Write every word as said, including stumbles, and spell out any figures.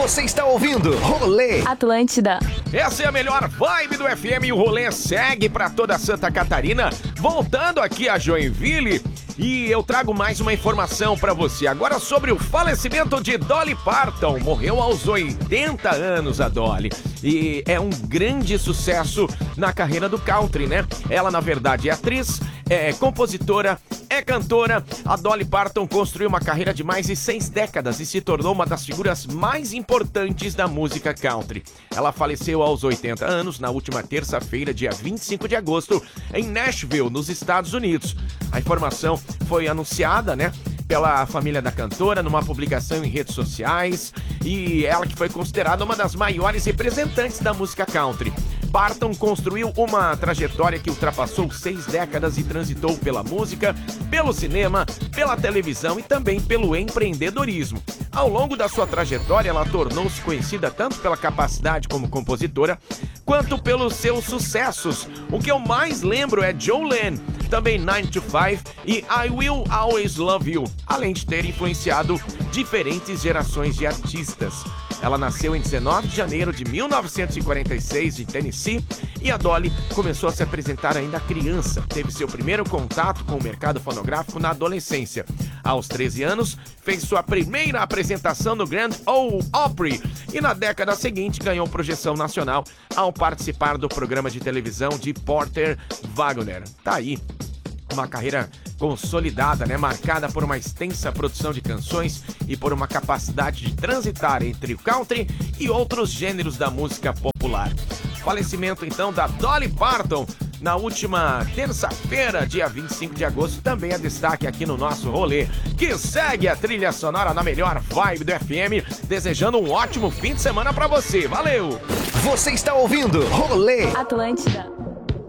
Você está ouvindo Rolê Atlântida. Essa é a melhor vibe do F M e o rolê segue para toda Santa Catarina. Voltando aqui a Joinville, e eu trago mais uma informação para você agora sobre o falecimento de Dolly Parton. Morreu aos oitenta anos a Dolly. E é um grande sucesso na carreira do country, né? Ela, na verdade, é atriz, é compositora, é cantora. A Dolly Parton construiu uma carreira de mais de seis décadas e se tornou uma das figuras mais importantes da música country. Ela faleceu aos oitenta anos na última terça-feira, dia vinte e cinco de agosto, em Nashville, nos Estados Unidos. A informação foi anunciada, né, pela família da cantora numa publicação em redes sociais, e ela que foi considerada uma das maiores representantes da música country. Parton construiu uma trajetória que ultrapassou seis décadas e transitou pela música, pelo cinema, pela televisão e também pelo empreendedorismo. Ao longo da sua trajetória, ela tornou-se conhecida tanto pela capacidade como compositora, quanto pelos seus sucessos. O que eu mais lembro é Jolene, também nine to five e I Will Always Love You, além de ter influenciado diferentes gerações de artistas. Ela nasceu em dezenove de janeiro de mil novecentos e quarenta e seis, em Tennessee, e a Dolly começou a se apresentar ainda criança. Teve seu primeiro contato com o mercado fonográfico na adolescência. Aos treze anos, fez sua primeira apresentação no Grand Ole Opry e na década seguinte ganhou projeção nacional ao participar do programa de televisão de Porter Wagoner. Tá aí uma carreira consolidada, né? Marcada por uma extensa produção de canções e por uma capacidade de transitar entre o country e outros gêneros da música popular. Falecimento, então, da Dolly Parton na última terça-feira, dia vinte e cinco de agosto, também é destaque aqui no nosso rolê, que segue a trilha sonora na melhor vibe do F M, desejando um ótimo fim de semana pra você. Valeu! Você está ouvindo Rolê Atlântida.